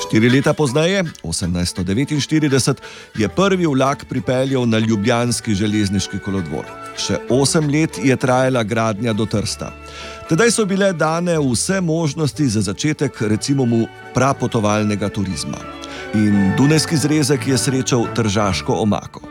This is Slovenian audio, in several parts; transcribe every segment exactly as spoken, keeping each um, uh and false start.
Štiri leta pozneje, osemnajststo devetinštirideset, je prvi vlak pripeljal na ljubljanski železniški kolodvor. Še osem let je trajala gradnja do Trsta. Tedaj so bile dane vse možnosti za začetek, recimo mu, prapotovalnega turizma. In Dunajski zrezek je srečal tržaško omako.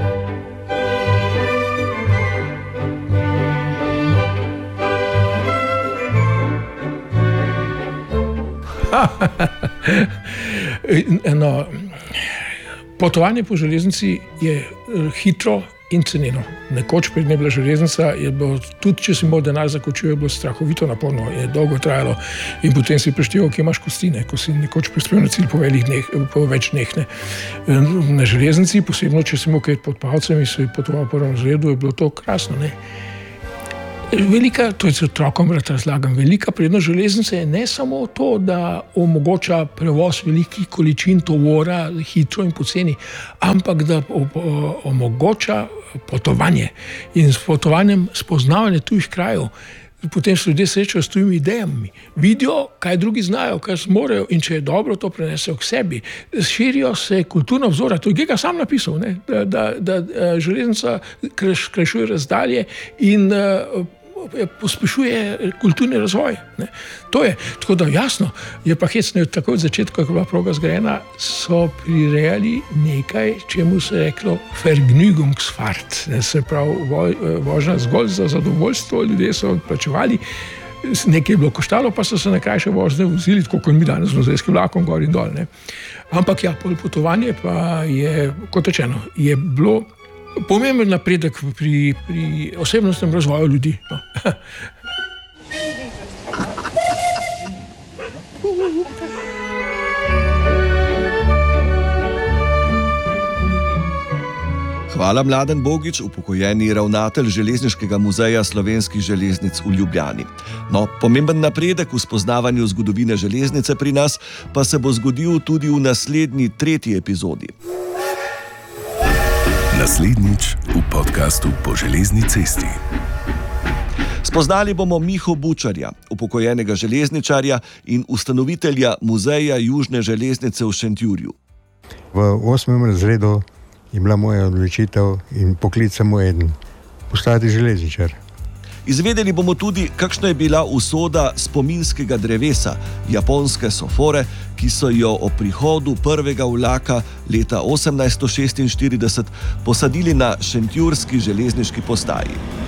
No, potovanje po železnici je hitro in ceneno. Nekoč pred je bila železnica, je bilo, tudi če si imel denar za kočijo, je bilo strahovito naporno, je dolgo trajalo in potem si prešteval, kje imaš kostine, ko si nekoč prispel na cilj po, dneh, po več dneh. Ne. Na železnici, posebno če si imel kaj pod palcem in si potoval po prvem razredu, je bilo to krasno. Ne. Velika, to je otrokom rad razlagam, velika prednost železnice je ne samo to, da omogoča prevoz velikih količin tovora hitro in poceni, ampak da omogoča potovanje in s potovanjem spoznavanje tujih krajev. Potem se ljudje srečajo s tujimi idejami, vidijo, kaj drugi znajo, kaj zmorejo in če je dobro, to prenesejo k sebi. Širijo se kulturna obzora, to je Gega sam napisal, ne? Da, da, da železnica skrajšuje razdalje in uh, pospešuje kulturni razvoj. Ne? To je, tako da jasno, je pa hecno, tako od začetka, ko je bila proga zgrajena, so prirejali nekaj, čemu se je reklo Vergnügungsfahrt, se pravi vožnja zgolj za zadovoljstvo, ljudje so plačevali, nekaj je bilo koštalo, pa so se na krajše vožnje vozili, tako kot mi danes z muzejskim vlakom gor in dol. Ne? Ampak ja, potovanje pa je, kot rečeno, je bilo pomemben napredek pri, pri osebnostnem razvoju ljudi. No. Hvala Mladen Bogič, upokojeni ravnatelj Železniškega muzeja slovenskih železnic v Ljubljani. No, pomemben napredek v spoznavanju zgodovine železnice pri nas pa se bo zgodil tudi v naslednji tretji epizodi. Naslednjič v podkastu Po železni cesti. Spoznali bomo Miho Bučarja, upokojenega železničarja in ustanovitelja Muzeja Južne železnice v Šentjurju. V osmem razredu je bila moja odločitev in poklic samo eden, postati železničar. Izvedeli bomo tudi, kakšna je bila usoda spominskega drevesa, japonske sofore, ki so jo ob prihodu prvega vlaka leta osemnajststo šestinštirideset posadili na šentjurski železniški postaji.